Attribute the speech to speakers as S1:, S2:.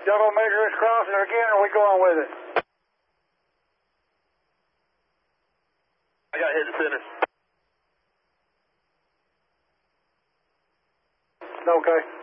S1: Y'all gonna measure this crossing again, or we going with it?
S2: I got hit in the center.
S1: Okay.